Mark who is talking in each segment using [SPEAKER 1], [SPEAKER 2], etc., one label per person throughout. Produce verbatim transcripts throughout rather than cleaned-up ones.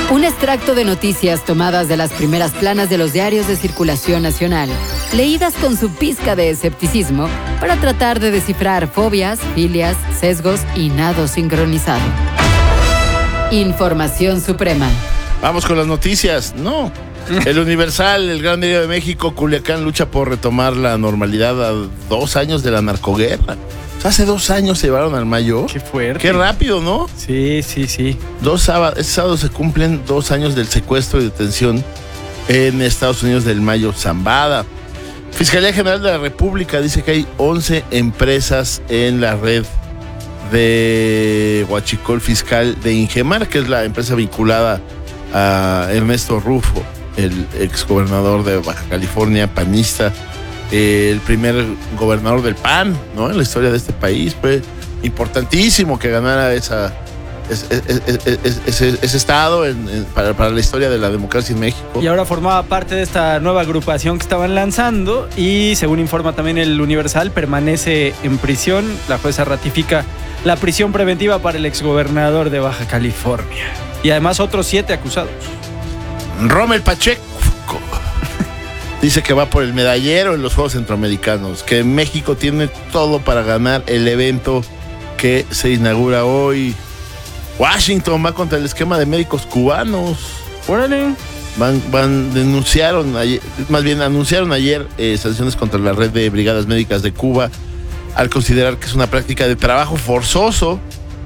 [SPEAKER 1] Un extracto de noticias tomadas de las primeras planas de los diarios de circulación nacional, leídas con su pizca de escepticismo para tratar de descifrar fobias, filias, sesgos y nado sincronizado. Información suprema.
[SPEAKER 2] Vamos con las noticias. No. El Universal, el Gran Diario de México, Culiacán lucha por retomar la normalidad a dos años de la narcoguerra. O sea, hace dos años se llevaron al Mayo.
[SPEAKER 3] Qué fuerte.
[SPEAKER 2] Qué rápido, ¿no?
[SPEAKER 3] Sí, sí, sí.
[SPEAKER 2] Dos sábados, este sábado se cumplen dos años del secuestro y detención en Estados Unidos del Mayo Zambada. Fiscalía General de la República dice que hay once empresas en la red de huachicol fiscal de Ingemar, que es la empresa vinculada a Ernesto Rufo, el exgobernador de Baja California, panista, eh, el primer gobernador del P A N, ¿no? En la historia de este país. Fue importantísimo que ganara esa, ese, ese, ese, ese estado en, en, para, para la historia de la democracia en México.
[SPEAKER 3] Y ahora formaba parte de esta nueva agrupación que estaban lanzando y, según informa también el Universal, permanece en prisión. La jueza ratifica la prisión preventiva para el exgobernador de Baja California. Y además otros siete acusados.
[SPEAKER 2] Rommel Pacheco dice que va por el medallero en los Juegos Centroamericanos, que México tiene todo para ganar el evento que se inaugura hoy. Washington va contra el esquema de médicos cubanos.
[SPEAKER 3] Órale.
[SPEAKER 2] Van, van, denunciaron ayer, más bien anunciaron ayer eh, sanciones contra la red de brigadas médicas de Cuba al considerar que es una práctica de trabajo forzoso.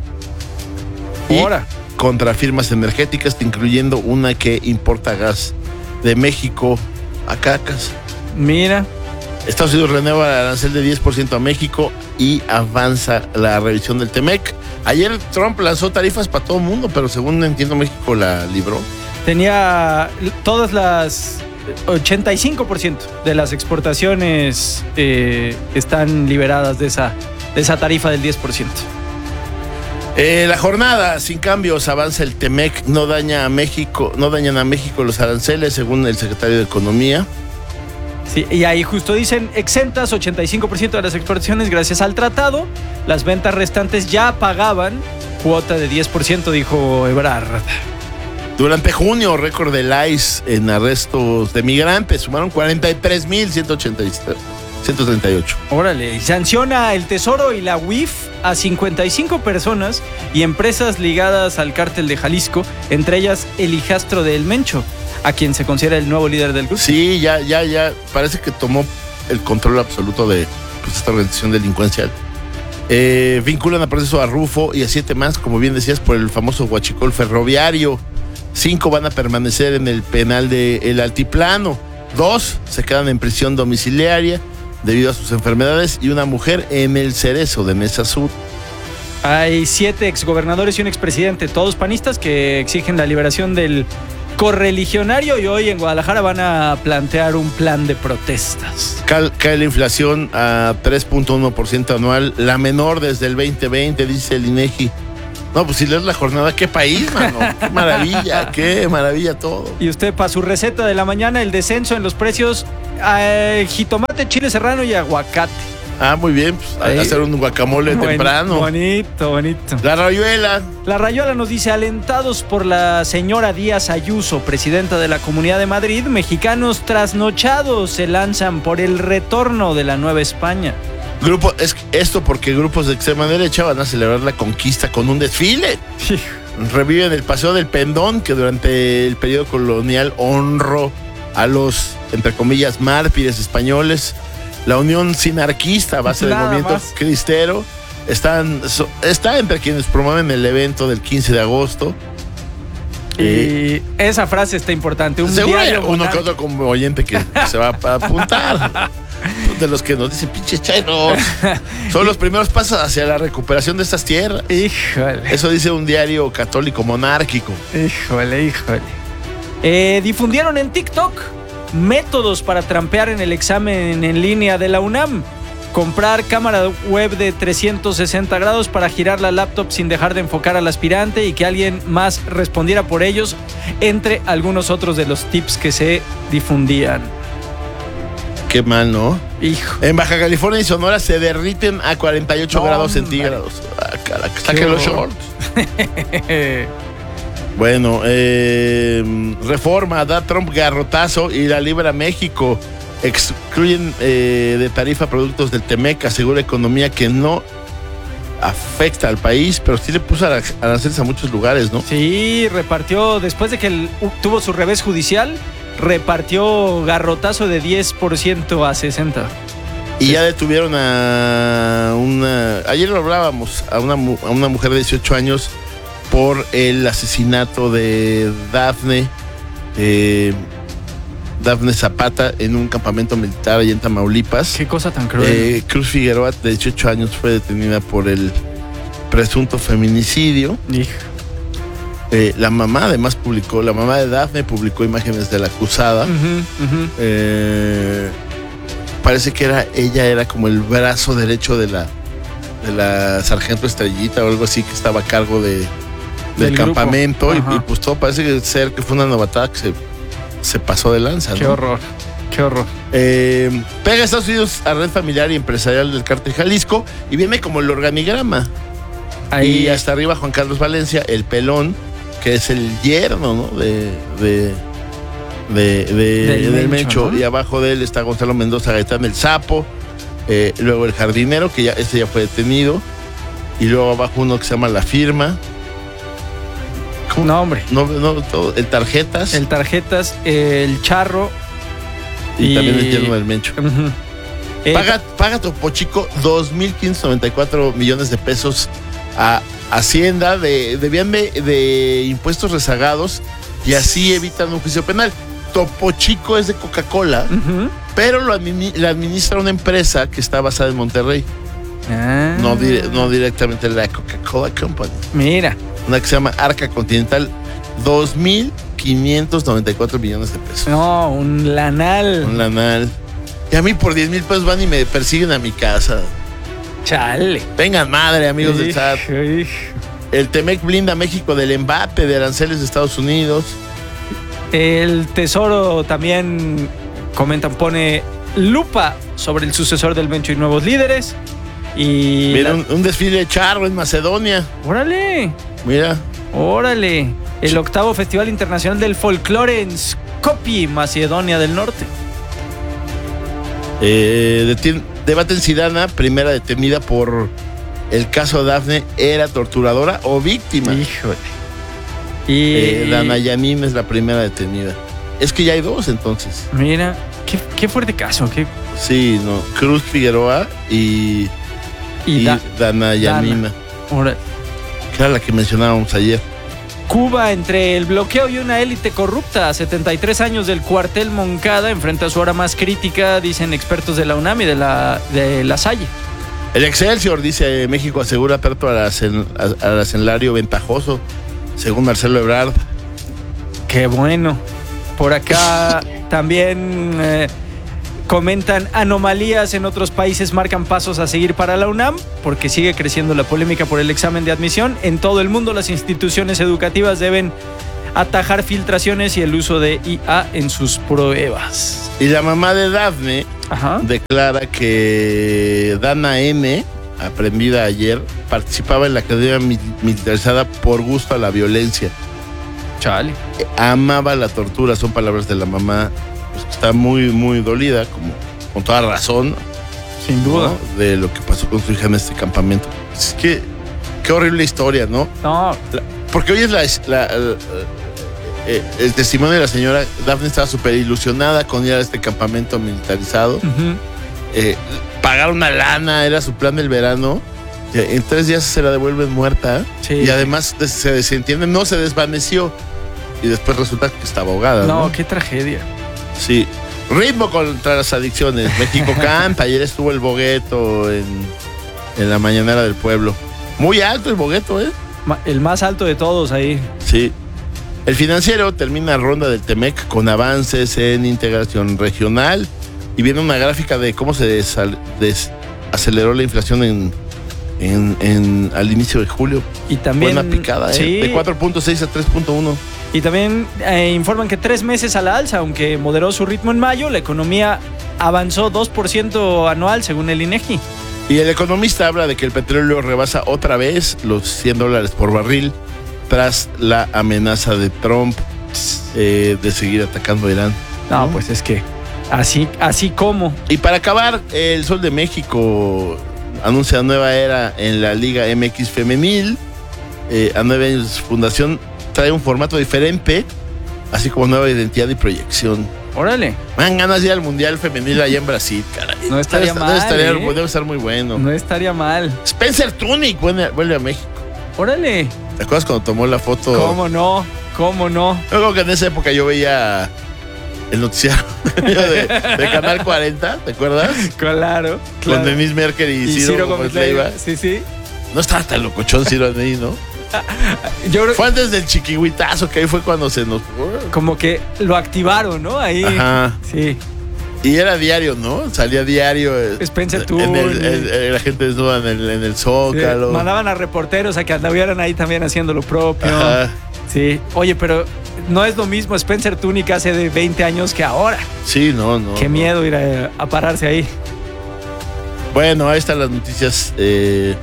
[SPEAKER 3] Ahora.
[SPEAKER 2] Contra firmas energéticas, incluyendo una que importa gas de México a Caracas.
[SPEAKER 3] Mira.
[SPEAKER 2] Estados Unidos renueva el arancel de diez por ciento a México y avanza la revisión del Temec. Ayer Trump lanzó tarifas para todo el mundo, pero según entiendo México la libró.
[SPEAKER 3] Tenía todas las ochenta y cinco por ciento de las exportaciones eh, están liberadas de esa, de esa tarifa del diez por ciento.
[SPEAKER 2] Eh, la jornada sin cambios, avanza el Temec, no daña a México, no dañan a México los aranceles, según el secretario de Economía.
[SPEAKER 3] Sí, y ahí justo dicen exentas ochenta y cinco por ciento de las exportaciones gracias al tratado. Las ventas restantes ya pagaban cuota de diez por ciento, dijo Ebrard.
[SPEAKER 2] Durante junio, récord del I C E en arrestos de migrantes, sumaron cuarenta y tres mil ciento treinta y ocho.
[SPEAKER 3] Órale, sanciona el Tesoro y la U I F a cincuenta y cinco personas y empresas ligadas al cártel de Jalisco, entre ellas el hijastro de El Mencho, a quien se considera el nuevo líder del grupo.
[SPEAKER 2] Sí, ya, ya, ya, parece que tomó el control absoluto de pues, esta organización delincuencial. Eh, vinculan a proceso a Rufo y a siete más, como bien decías, por el famoso huachicol ferroviario. Cinco van a permanecer en el penal de El Altiplano. Dos se quedan en prisión domiciliaria debido a sus enfermedades y una mujer en el Cerezo de Mesa Sur.
[SPEAKER 3] Hay siete exgobernadores y un expresidente, todos panistas, que exigen la liberación del correligionario y hoy en Guadalajara van a plantear un plan de protestas.
[SPEAKER 2] Cal, cae la inflación a tres punto uno por ciento anual, la menor desde el veinte veinte, dice el INEGI. No, pues si lees la jornada, qué país, mano. Qué maravilla, qué maravilla todo.
[SPEAKER 3] Y usted, para su receta de la mañana, el descenso en los precios, eh, jitomate, chile serrano y aguacate.
[SPEAKER 2] Ah, muy bien, pues hay que hacer un guacamole
[SPEAKER 3] Buen,
[SPEAKER 2] temprano.
[SPEAKER 3] Bonito, bonito.
[SPEAKER 2] La Rayuela.
[SPEAKER 3] La Rayuela nos dice, alentados por la señora Díaz Ayuso, presidenta de la Comunidad de Madrid, mexicanos trasnochados se lanzan por el retorno de la Nueva España.
[SPEAKER 2] Grupo, es esto porque grupos de extrema derecha van a celebrar la conquista con un desfile.
[SPEAKER 3] Sí.
[SPEAKER 2] Reviven el Paseo del Pendón, que durante el periodo colonial honró a los, entre comillas, mártires españoles. La Unión Sinarquista, base del movimiento más. cristero, están, so, está entre quienes promueven el evento del quince de agosto.
[SPEAKER 3] Y eh, esa frase está importante. Un
[SPEAKER 2] seguro
[SPEAKER 3] diario
[SPEAKER 2] uno que otro como oyente que se va a apuntar. De los que nos dicen, pinches chairos. Son los primeros pasos hacia la recuperación de estas tierras.
[SPEAKER 3] Híjole.
[SPEAKER 2] Eso dice un diario católico monárquico.
[SPEAKER 3] Híjole, híjole. Eh, difundieron en TikTok métodos para trampear en el examen en línea de la UNAM. Comprar cámara web de trescientos sesenta grados para girar la laptop sin dejar de enfocar al aspirante y que alguien más respondiera por ellos, entre algunos otros de los tips que se difundían.
[SPEAKER 2] Qué mal, ¿no?
[SPEAKER 3] Hijo.
[SPEAKER 2] En Baja California y Sonora se derriten a cuarenta y ocho no, grados centígrados. Ah, caraca, saquen los shorts. Bueno, eh, Reforma da Trump garrotazo y la libra México. Excluyen eh, de tarifa productos del Temec, asegura economía que no afecta al país, pero sí le puso aranceles a muchos lugares, ¿no?
[SPEAKER 3] Sí, repartió, después de que el, tuvo su revés judicial, repartió garrotazo de diez por ciento a sesenta por ciento.
[SPEAKER 2] Y ya detuvieron a una, ayer lo hablábamos, a una, a una mujer de dieciocho años por el asesinato de Dafne, eh, Dafne Zapata en un campamento militar allá en Tamaulipas.
[SPEAKER 3] Qué cosa tan cruel.
[SPEAKER 2] Eh, Cruz Figueroa, de dieciocho años, fue detenida por el presunto feminicidio.
[SPEAKER 3] Hijo.
[SPEAKER 2] Eh, la mamá además publicó, la mamá de Dafne publicó imágenes de la acusada.
[SPEAKER 3] Uh-huh, uh-huh.
[SPEAKER 2] Eh, parece que era ella era como el brazo derecho de la de la sargento Estrellita o algo así, que estaba a cargo de, del, del campamento. Y, y pues todo parece que ser que fue una novatada que se, se pasó de lanza.
[SPEAKER 3] Qué
[SPEAKER 2] ¿no?
[SPEAKER 3] horror, qué horror.
[SPEAKER 2] Eh, pega Estados Unidos a red familiar y empresarial del Cártel Jalisco y viene como el organigrama. Ahí. Y hasta arriba Juan Carlos Valencia, el pelón, que es el yerno, ¿no? De, de, de, de del, del Mencho, ¿no? Y abajo de él está Gonzalo Mendoza Gaitán, el Sapo, eh, luego el jardinero, que ya ese ya fue detenido, y luego abajo uno que se llama La Firma.
[SPEAKER 3] ¿Cómo? No, hombre.
[SPEAKER 2] No, no, todo, el Tarjetas.
[SPEAKER 3] El Tarjetas, el Charro.
[SPEAKER 2] Y, y también el yerno del Mencho.
[SPEAKER 3] Uh-huh. eh,
[SPEAKER 2] paga, paga Topo Chico dos mil quinientos noventa y cuatro millones de pesos a Hacienda, de, debían de, de impuestos rezagados y así evitan un juicio penal. Topo Chico es de Coca-Cola, uh-huh. pero lo admin, la administra una empresa que está basada en Monterrey.
[SPEAKER 3] Ah.
[SPEAKER 2] No, dire, no directamente la Coca-Cola Company.
[SPEAKER 3] Mira.
[SPEAKER 2] Una que se llama Arca Continental, dos mil quinientos noventa y cuatro millones de pesos.
[SPEAKER 3] No, un lanal.
[SPEAKER 2] Un lanal. Y a mí por diez mil pesos van y me persiguen a mi casa.
[SPEAKER 3] Chale.
[SPEAKER 2] Vengan madre, amigos
[SPEAKER 3] Hijo,
[SPEAKER 2] del S A T.
[SPEAKER 3] hijo.
[SPEAKER 2] El Temec blinda a México del embate de aranceles de Estados Unidos.
[SPEAKER 3] El Tesoro también, comentan, pone lupa sobre el sucesor del Mencho y nuevos líderes. Y
[SPEAKER 2] Mira,
[SPEAKER 3] la...
[SPEAKER 2] un, un desfile de charro en Macedonia.
[SPEAKER 3] ¡Órale!
[SPEAKER 2] Mira.
[SPEAKER 3] ¡Órale! El octavo Festival Internacional del Folclore en Skopje, Macedonia del Norte.
[SPEAKER 2] Eh, detien, debate en Sidana, primera detenida por el caso Dafne, ¿era torturadora o víctima?
[SPEAKER 3] Híjole. Y
[SPEAKER 2] eh, Dana Yanin es la primera detenida. Es que ya hay dos entonces.
[SPEAKER 3] Mira, qué, qué fuerte caso. Qué...
[SPEAKER 2] Sí, no. Cruz Figueroa y,
[SPEAKER 3] y,
[SPEAKER 2] y
[SPEAKER 3] da,
[SPEAKER 2] Dana Yanina.
[SPEAKER 3] Dana.
[SPEAKER 2] Que era la que mencionábamos ayer.
[SPEAKER 3] Cuba, entre el bloqueo y una élite corrupta, a setenta y tres años del cuartel Moncada, enfrenta su hora más crítica, dicen expertos de la UNAM y de la, de la Salle.
[SPEAKER 2] El Excelsior dice: México asegura aperto al escenario ventajoso, según Marcelo Ebrard.
[SPEAKER 3] Qué bueno. Por acá también eh, comentan: anomalías en otros países marcan pasos a seguir para la UNAM, porque sigue creciendo la polémica por el examen de admisión. En todo el mundo las instituciones educativas deben atajar filtraciones y el uso de I A en sus pruebas.
[SPEAKER 2] Y la mamá de Dafne
[SPEAKER 3] Ajá.
[SPEAKER 2] declara que Dana N, aprendida ayer, participaba en la academia militarizada por gusto a la violencia.
[SPEAKER 3] Chale.
[SPEAKER 2] Amaba la tortura, son palabras de la mamá. Pues, está muy, muy dolida, como con toda razón.
[SPEAKER 3] Sin duda.
[SPEAKER 2] ¿No? De lo que pasó con su hija en este campamento. Es que, qué horrible historia, ¿no?
[SPEAKER 3] No.
[SPEAKER 2] La, porque hoy es la, la, la, la eh, el testimonio de la señora. Dafne estaba súper ilusionada con ir a este campamento militarizado.
[SPEAKER 3] Uh-huh.
[SPEAKER 2] Eh, pagar una lana era su plan del verano. En tres días se la devuelven muerta.
[SPEAKER 3] Sí.
[SPEAKER 2] Y además se desentiende, no se desvaneció. Y después resulta que estaba ahogada. No,
[SPEAKER 3] no, qué tragedia.
[SPEAKER 2] Sí. Ritmo contra las adicciones. México canta. Ayer estuvo el Bogueto en, en la mañanera del pueblo. Muy alto el Bogueto, ¿eh?
[SPEAKER 3] El más alto de todos ahí.
[SPEAKER 2] Sí. El Financiero termina ronda del Temec con avances en integración regional. Y viene una gráfica de cómo se desal, desaceleró la inflación en, en, en al inicio de julio.
[SPEAKER 3] Y también
[SPEAKER 2] buena picada, ¿eh?
[SPEAKER 3] Sí.
[SPEAKER 2] De cuatro punto seis a tres punto uno.
[SPEAKER 3] Y también eh, informan que tres meses a la alza, aunque moderó su ritmo en mayo, la economía avanzó dos por ciento anual según el INEGI.
[SPEAKER 2] Y el economista habla de que el petróleo rebasa otra vez los cien dólares por barril, tras la amenaza de Trump eh, de seguir atacando a Irán.
[SPEAKER 3] No, pues es que así, así como.
[SPEAKER 2] Y para acabar, el Sol de México anuncia nueva era en la Liga M X Femenil. Eh, a nueve años de su fundación, trae un formato diferente, así como nueva identidad y proyección.
[SPEAKER 3] Órale.
[SPEAKER 2] Me dan ganas de ir al Mundial Femenil allá en Brasil, caray.
[SPEAKER 3] No estaría
[SPEAKER 2] debe,
[SPEAKER 3] mal,
[SPEAKER 2] debe, estaría,
[SPEAKER 3] ¿eh?
[SPEAKER 2] debe estar muy bueno.
[SPEAKER 3] No estaría mal.
[SPEAKER 2] Spencer Tunick vuelve, vuelve a México.
[SPEAKER 3] Órale.
[SPEAKER 2] ¿Te acuerdas cuando tomó la foto?
[SPEAKER 3] ¿Cómo no? ¿Cómo no?
[SPEAKER 2] Yo creo que en esa época yo veía el noticiario de, de Canal cuarenta, ¿te acuerdas?
[SPEAKER 3] Claro.
[SPEAKER 2] Con
[SPEAKER 3] claro.
[SPEAKER 2] Denise Merker y,
[SPEAKER 3] Y
[SPEAKER 2] Ciro,
[SPEAKER 3] Ciro
[SPEAKER 2] Gómez
[SPEAKER 3] Gómez
[SPEAKER 2] Leiva.
[SPEAKER 3] Leiva. Sí, sí.
[SPEAKER 2] No estaba tan locochón Ciro ahí, ¿no?
[SPEAKER 3] Yo creo
[SPEAKER 2] Fue antes del chiquihuitazo, que ahí fue cuando se nos...
[SPEAKER 3] como que lo activaron, ¿no? Ahí.
[SPEAKER 2] Ajá.
[SPEAKER 3] Sí.
[SPEAKER 2] Y era diario, ¿no? Salía diario. eh,
[SPEAKER 3] Spencer
[SPEAKER 2] en el,
[SPEAKER 3] Tunick.
[SPEAKER 2] el- el- La gente desnuda en el, en el
[SPEAKER 3] Sí,
[SPEAKER 2] Zócalo.
[SPEAKER 3] mandaban a reporteros a que anduvieran ahí también haciendo lo propio.
[SPEAKER 2] Ajá.
[SPEAKER 3] Sí. Oye, pero no es lo mismo Spencer Tunick hace de veinte años que ahora.
[SPEAKER 2] Sí, no, no.
[SPEAKER 3] Qué
[SPEAKER 2] no.
[SPEAKER 3] miedo ir a, a pararse ahí.
[SPEAKER 2] Bueno, ahí están las noticias eh,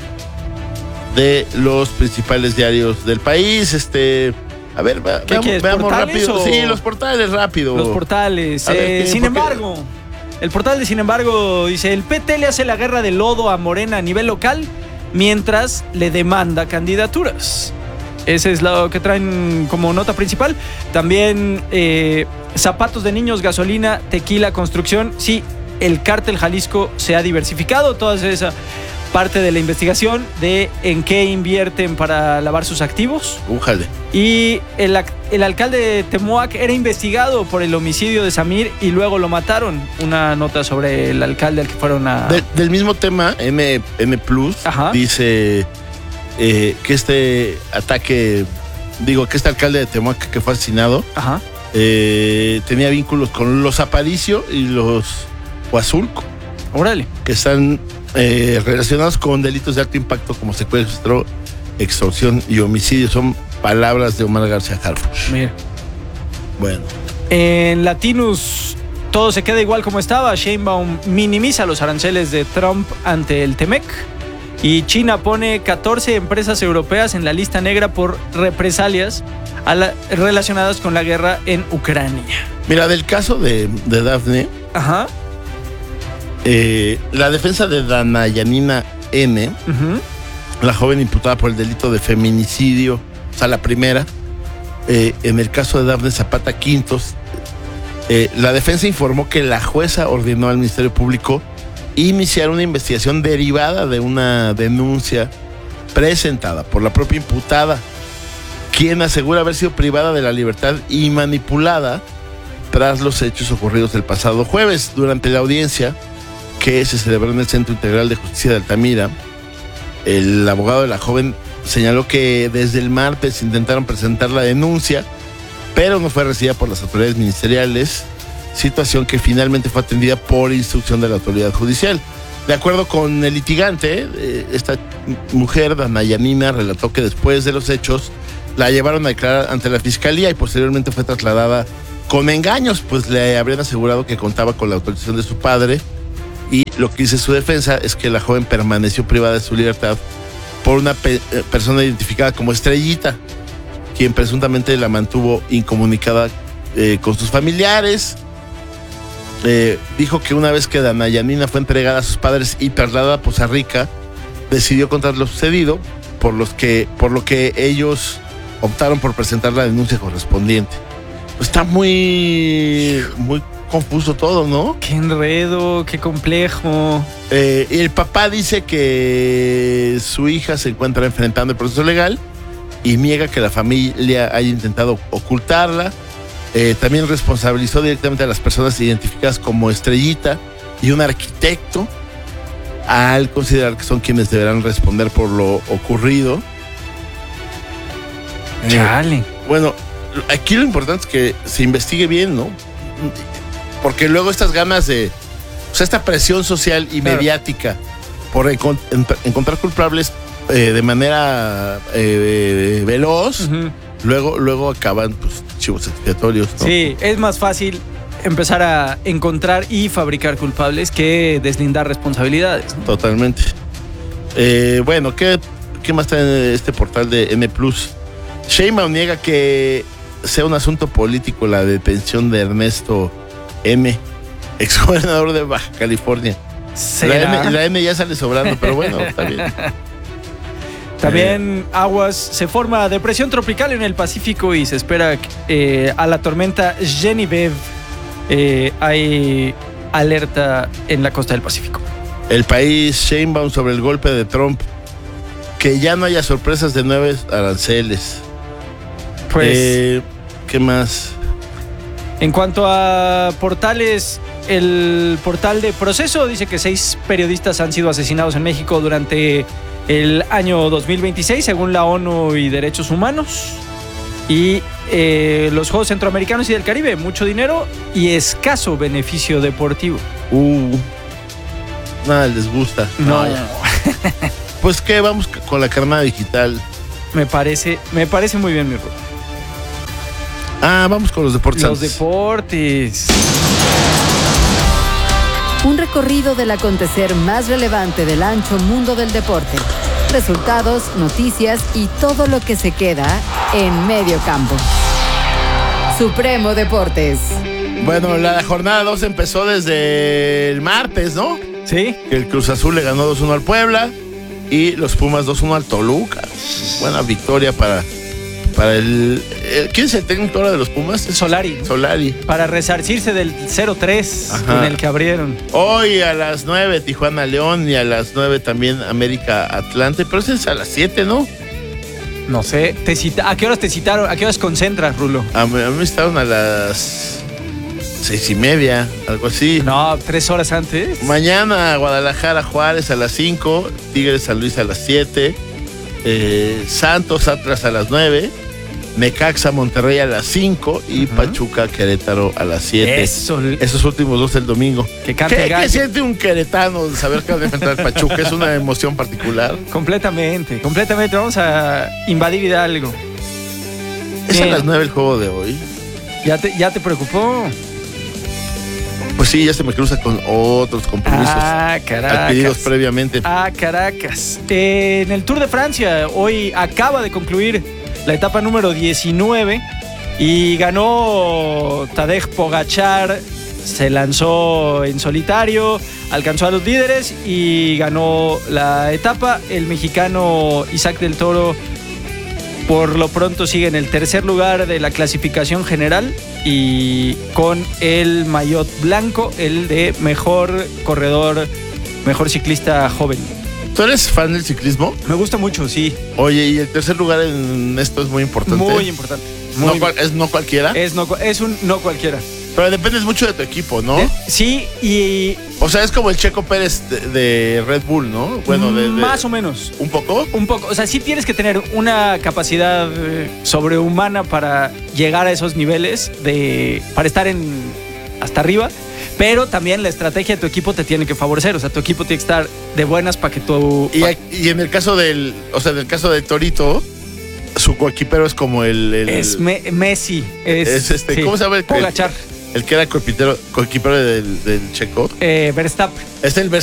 [SPEAKER 2] de los principales diarios del país. Este, a ver, va-
[SPEAKER 3] ¿Qué
[SPEAKER 2] veamos,
[SPEAKER 3] quieres,
[SPEAKER 2] veamos
[SPEAKER 3] portales
[SPEAKER 2] rápido.
[SPEAKER 3] o-
[SPEAKER 2] Sí, los portales rápido.
[SPEAKER 3] Los portales.
[SPEAKER 2] A ver,
[SPEAKER 3] Eh,
[SPEAKER 2] ¿qué?
[SPEAKER 3] sin
[SPEAKER 2] ¿Por qué?
[SPEAKER 3] embargo, el portal de Sin embargo dice, el P T le hace la guerra de lodo a Morena a nivel local mientras le demanda candidaturas. Ese es lo que traen como nota principal. También eh, zapatos de niños, gasolina, tequila, construcción. Sí, el cártel Jalisco se ha diversificado. Toda esa parte de la investigación de en qué invierten para lavar sus activos.
[SPEAKER 2] Újale.
[SPEAKER 3] Y el, ac- el alcalde de Temoac era investigado por el homicidio de Samir y luego lo mataron. Una nota sobre el alcalde al que fueron a...
[SPEAKER 2] De- del mismo tema, M, M Plus
[SPEAKER 3] Ajá.
[SPEAKER 2] dice eh, que este ataque, digo, que este alcalde de Temoac que fue asesinado,
[SPEAKER 3] Ajá.
[SPEAKER 2] eh, tenía vínculos con los Aparicio y los Huazulco,
[SPEAKER 3] Órale.
[SPEAKER 2] que están eh, relacionados con delitos de alto impacto como secuestro, extorsión y homicidio. Son palabras de Omar García Harfuch.
[SPEAKER 3] Mira.
[SPEAKER 2] Bueno,
[SPEAKER 3] En Latinus todo se queda igual como estaba. Sheinbaum minimiza los aranceles de Trump ante el Temec. Y China pone catorce empresas europeas en la lista negra por represalias a la- relacionadas con la guerra en Ucrania.
[SPEAKER 2] mira, del caso de, de Dafne,
[SPEAKER 3] Ajá.
[SPEAKER 2] eh, la defensa de Dana Yanina N,
[SPEAKER 3] Ujú.
[SPEAKER 2] la joven imputada por el delito de feminicidio, o sea, la primera, eh, en el caso de Dafne Zapata Quintos, eh, la defensa informó que la jueza ordenó al Ministerio Público iniciar una investigación derivada de una denuncia presentada por la propia imputada, quien asegura haber sido privada de la libertad y manipulada tras los hechos ocurridos el pasado jueves. Durante la audiencia que se celebró en el Centro Integral de Justicia de Altamira, el abogado de la joven señaló que desde el martes intentaron presentar la denuncia, pero no fue recibida por las autoridades ministeriales, situación que finalmente fue atendida por instrucción de la autoridad judicial. De acuerdo con el litigante, eh, esta mujer, Dana Yanina, relató que después de los hechos la llevaron a declarar ante la fiscalía y posteriormente fue trasladada con engaños, pues le habrían asegurado que contaba con la autorización de su padre, y lo que dice su defensa es que la joven permaneció privada de su libertad por una pe- eh, persona identificada como Estrellita, quien presuntamente la mantuvo incomunicada eh, con sus familiares. Eh, dijo que una vez que Dana Yanina fue entregada a sus padres y trasladada a Poza Rica, decidió contar lo sucedido, por, los que, por lo que ellos optaron por presentar la denuncia correspondiente. Pues está muy, muy confuso todo, ¿no?
[SPEAKER 3] Qué enredo, qué complejo.
[SPEAKER 2] Eh, y el papá dice que su hija se encuentra enfrentando el proceso legal y niega que la familia haya intentado ocultarla. Eh, también responsabilizó directamente a las personas identificadas como Estrellita y un arquitecto, al considerar que son quienes deberán responder por lo ocurrido. Eh,
[SPEAKER 3] Chale.
[SPEAKER 2] bueno, aquí lo importante es que se investigue bien, ¿no? Porque luego estas ganas de, o sea, esta presión social y
[SPEAKER 3] Claro.
[SPEAKER 2] mediática por encon- en- encontrar culpables eh, de manera eh, veloz,
[SPEAKER 3] Ujú.
[SPEAKER 2] luego, luego acaban pues chivos expiatorios, ¿no?
[SPEAKER 3] Sí, es más fácil empezar a encontrar y fabricar culpables que deslindar responsabilidades, ¿no?
[SPEAKER 2] Totalmente. Eh, bueno, ¿qué, ¿qué más está en este portal de M Plus? Sheinbaum niega que sea un asunto político la detención de Ernesto M., exgobernador de Baja California. La M, la M ya sale sobrando, pero bueno, está bien.
[SPEAKER 3] También aguas, se forma depresión tropical en el Pacífico y se espera eh, a la tormenta Genevieve. Eh, hay alerta en la costa del Pacífico.
[SPEAKER 2] El país, Sheinbaum sobre el golpe de Trump. Que ya no haya sorpresas de nuevos aranceles.
[SPEAKER 3] Pues,
[SPEAKER 2] eh, ¿qué más?
[SPEAKER 3] En cuanto a portales, el portal de Proceso dice que seis periodistas han sido asesinados en México durante el año dos mil veintiséis, según la ONU y Derechos Humanos. Y eh, los Juegos Centroamericanos y del Caribe, mucho dinero y escaso beneficio deportivo.
[SPEAKER 2] Uh, nada les gusta.
[SPEAKER 3] No,
[SPEAKER 2] no Pues qué, vamos con la carnada digital.
[SPEAKER 3] Me parece, me parece muy bien, mi Rulo.
[SPEAKER 2] Ah, vamos con los deportes.
[SPEAKER 3] Los deportes.
[SPEAKER 1] Un recorrido del acontecer más relevante del ancho mundo del deporte. Resultados, noticias y todo lo que se queda en medio campo. Supremo Deportes.
[SPEAKER 2] Bueno, la jornada dos empezó desde el martes, ¿no?
[SPEAKER 3] Sí.
[SPEAKER 2] El Cruz Azul le ganó dos uno al Puebla y los Pumas dos uno al Toluca. Buena victoria para, para el, el... ¿Quién es el técnico ahora de los Pumas?
[SPEAKER 3] Solari.
[SPEAKER 2] Solari.
[SPEAKER 3] Para resarcirse del cero tres con el que abrieron.
[SPEAKER 2] Hoy a las nueve Tijuana León y a las nueve también América Atlante, pero ese es a las siete, ¿no?
[SPEAKER 3] No sé. Te cita... ¿A qué horas te citaron? ¿A qué horas concentras, Rulo?
[SPEAKER 2] A mí, a mí me estaban a las seis y media, algo así.
[SPEAKER 3] No, tres horas antes.
[SPEAKER 2] Mañana Guadalajara Juárez a las cinco, Tigres San Luis a las siete, eh, Santos Atlas a las nueve, Necaxa Monterrey a las cinco y uh-huh. Pachuca Querétaro a las siete.
[SPEAKER 3] Eso.
[SPEAKER 2] Esos últimos dos el domingo.
[SPEAKER 3] Que cante
[SPEAKER 2] ¿Qué,
[SPEAKER 3] gallo.
[SPEAKER 2] ¿Qué siente un queretano de saber que va a enfrentar al Pachuca? Es una emoción particular.
[SPEAKER 3] Completamente, completamente. Vamos a invadir Hidalgo.
[SPEAKER 2] ¿Es Bien. a las nueve el juego de hoy?
[SPEAKER 3] ¿Ya te, ya te preocupó?
[SPEAKER 2] Pues sí, ya se me cruza con otros compromisos
[SPEAKER 3] ah, Caracas.
[SPEAKER 2] adquiridos previamente.
[SPEAKER 3] Ah, Caracas. Eh, en el Tour de Francia, hoy acaba de concluir la etapa número diecinueve y ganó Tadej Pogačar. Se lanzó en solitario, alcanzó a los líderes y ganó la etapa. El mexicano Isaac del Toro por lo pronto sigue en el tercer lugar de la clasificación general y con el maillot blanco, el de mejor corredor, mejor ciclista joven.
[SPEAKER 2] ¿Tú eres fan del ciclismo?
[SPEAKER 3] Me gusta mucho, sí.
[SPEAKER 2] Oye, y el tercer lugar en esto es muy importante.
[SPEAKER 3] Muy importante. Muy
[SPEAKER 2] no, ¿Es no cualquiera?
[SPEAKER 3] Es, no, es un no cualquiera.
[SPEAKER 2] Pero dependes mucho de tu equipo, ¿no?
[SPEAKER 3] ¿Eh? Sí, y...
[SPEAKER 2] O sea, es como el Checo Pérez de, de Red Bull, ¿no? Bueno, de, de,
[SPEAKER 3] más o menos.
[SPEAKER 2] ¿Un poco?
[SPEAKER 3] Un poco. O sea, sí tienes que tener una capacidad sobrehumana para llegar a esos niveles, de para estar en hasta arriba, pero también la estrategia de tu equipo te tiene que favorecer. O sea, tu equipo tiene que estar de buenas para que tu...
[SPEAKER 2] Y, y en el caso del... O sea, en el caso de Torito... Su coequipero es como el... el
[SPEAKER 3] es me, Messi. Es,
[SPEAKER 2] es este,
[SPEAKER 3] sí.
[SPEAKER 2] ¿Cómo se llama? El,
[SPEAKER 3] Pogačar.
[SPEAKER 2] El, el que era coequipero, coequipero del, del Checo.
[SPEAKER 3] Eh, Verstappen.
[SPEAKER 2] Es el